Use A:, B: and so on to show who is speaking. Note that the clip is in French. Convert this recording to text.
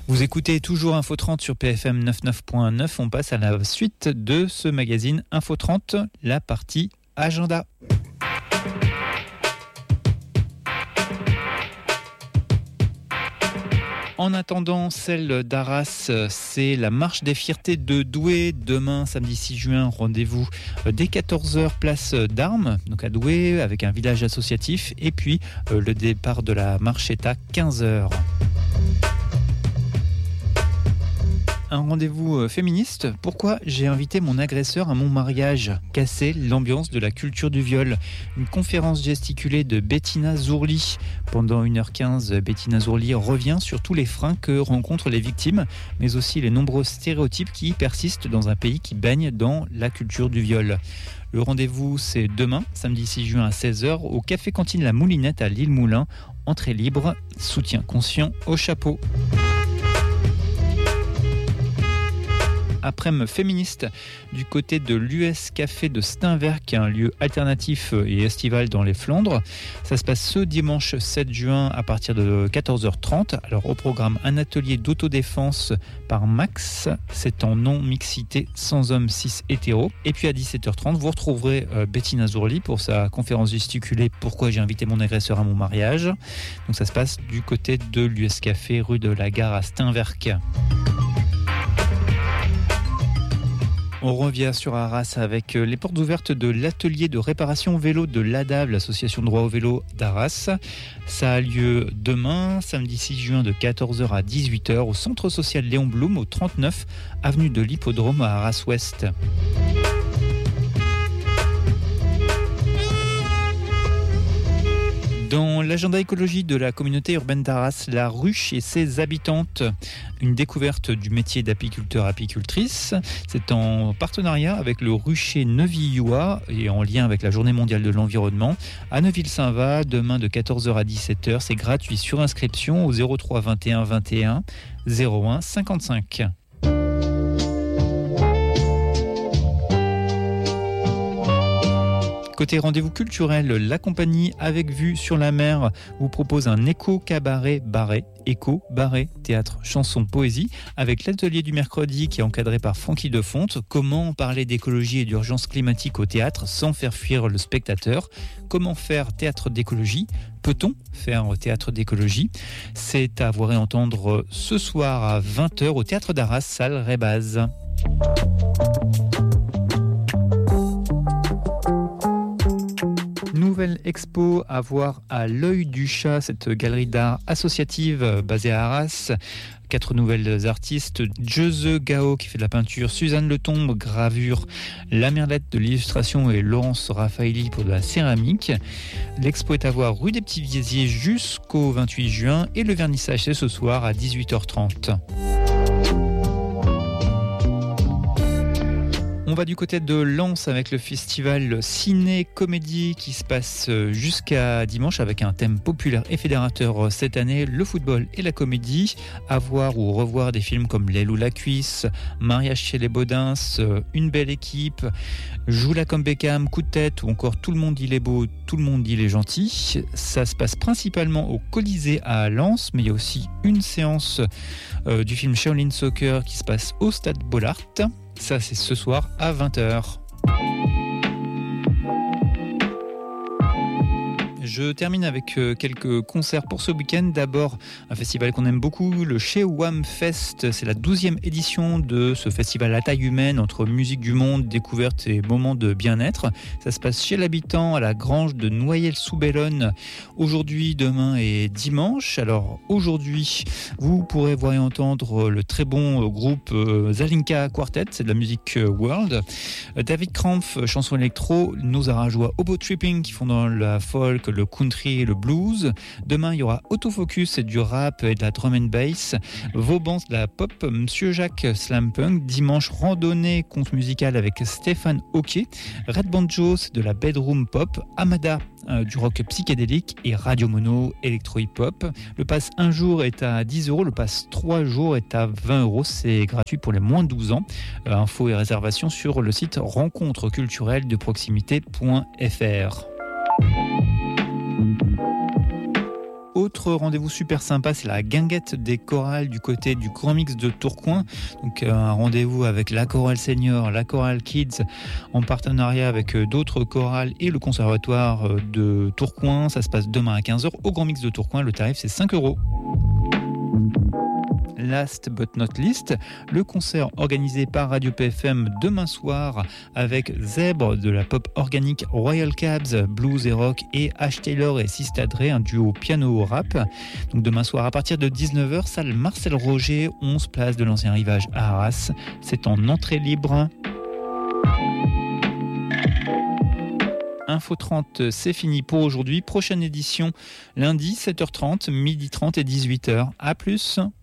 A: Vous écoutez toujours Info 30 sur PFM 99.9. On passe à la suite de ce magazine Info 30, la partie agenda. En attendant celle d'Arras, c'est la marche des fiertés de Douai. Demain, samedi 6 juin, rendez-vous dès 14h, place d'Armes, donc à Douai, avec un village associatif. Et puis, le départ de la marche est à 15h. Un rendez-vous féministe. Pourquoi j'ai invité mon agresseur à mon mariage ? Casser l'ambiance de la culture du viol. Une conférence gesticulée de Bettina Zourli. Pendant 1h15, Bettina Zourli revient sur tous les freins que rencontrent les victimes, mais aussi les nombreux stéréotypes qui persistent dans un pays qui baigne dans la culture du viol. Le rendez-vous, c'est demain, samedi 6 juin à 16h, au Café Cantine La Moulinette à Lille-Moulin. Entrée libre, soutien conscient au chapeau. Après-midi féministe du côté de l'US Café de Steenwerck, un lieu alternatif et estival dans les Flandres. Ça se passe ce dimanche 7 juin à partir de 14h30. Alors au programme, un atelier d'autodéfense par Max, c'est en non-mixité sans hommes cis hétéros. Et puis à 17h30, vous retrouverez Bettina Zourli pour sa conférence gesticulée « Pourquoi j'ai invité mon agresseur à mon mariage ». Donc ça se passe du côté de l'US Café, rue de la Gare à Steenwerck. On revient sur Arras avec les portes ouvertes de l'atelier de réparation vélo de l'ADAV, l'association droit au vélo d'Arras. Ça a lieu demain, samedi 6 juin de 14h à 18h au centre social Léon Blum au 39 avenue de l'Hippodrome à Arras-Ouest. Dans l'agenda écologie de la communauté urbaine d'Arras, la ruche et ses habitantes, une découverte du métier d'apiculteur-apicultrice. C'est en partenariat avec le rucher Neuville-Youa et en lien avec la Journée mondiale de l'environnement. À Neuville-Saint-Va, demain de 14h à 17h, c'est gratuit sur inscription au 03 21 21 01 55. Côté rendez-vous culturel, la compagnie Avec Vue sur la mer vous propose un éco-cabaret barré. Écho, barré, théâtre, chanson, poésie, avec l'atelier du mercredi qui est encadré par Francky Defonte. Comment parler d'écologie et d'urgence climatique au théâtre sans faire fuir le spectateur ? Comment faire théâtre d'écologie ? Peut-on faire théâtre d'écologie ? C'est à voir et entendre ce soir à 20h au théâtre d'Arras, salle Rébaz. Nouvelle expo à voir à l'œil du chat, cette galerie d'art associative basée à Arras. 4 nouvelles artistes, Jeze Gao qui fait de la peinture, Suzanne Letombe, gravure, La Merlette de l'illustration et Laurence Raffaelli pour de la céramique. L'expo est à voir rue des Petits Viesiers jusqu'au 28 juin et le vernissage c'est ce soir à 18h30. On va du côté de Lens avec le festival Ciné-Comédie qui se passe jusqu'à dimanche avec un thème populaire et fédérateur cette année, le football et la comédie. À voir ou revoir des films comme L'aile ou la cuisse, Mariage chez les Baudins, Une belle équipe, Joue-la comme Beckham, Coup de tête ou encore Tout le monde il est beau, tout le monde il est gentil. Ça se passe principalement au Colisée à Lens, mais il y a aussi une séance du film Shaolin Soccer qui se passe au Stade Bollaert. Ça, c'est ce soir à 20h. Je termine avec quelques concerts pour ce week-end. D'abord, un festival qu'on aime beaucoup, le Chewam Fest. C'est la 12e édition de ce festival à taille humaine entre musique du monde, découverte et moments de bien-être. Ça se passe chez l'habitant à la grange de Noyelles-sous-Bellonne aujourd'hui, demain et dimanche. Alors aujourd'hui, vous pourrez voir et entendre le très bon groupe Zalinka Quartet, c'est de la musique world. David Krampf, chanson électro, nos Arajois Obo Tripping qui font dans la folk, le country et le blues. Demain, il y aura Autofocus, c'est du rap et de la drum and bass. Vauban, de la pop. Monsieur Jacques, slam punk. Dimanche, randonnée, conte musical avec Stéphane Hockey. Red Banjo, c'est de la bedroom pop. Amada, du rock psychédélique. Et Radio Mono, électro-hip-hop. Le pass 1 jour est à 10€. Le pass 3 jours est à 20€. C'est gratuit pour les moins de 12 ans. Infos et réservations sur le site rencontreculturelledeproximité.fr. Autre autre rendez-vous super sympa, c'est la guinguette des chorales du côté du Grand Mix de Tourcoing. Donc un rendez-vous avec la chorale senior, la chorale kids, en partenariat avec d'autres chorales et le conservatoire de Tourcoing. Ça se passe demain à 15h au Grand Mix de Tourcoing. Le tarif, c'est 5 €. Last but not least, le concert organisé par Radio PFM demain soir avec Zèbre de la pop organique Royal Cabs, blues et rock, et Ash Taylor et Sista Dre, un duo piano-rap. Donc demain soir à partir de 19h, salle Marcel Roger, 11 place de l'Ancien Rivage à Arras. C'est en entrée libre. Info 30, c'est fini pour aujourd'hui. Prochaine édition lundi 7h30, 12h30 et 18h. À plus.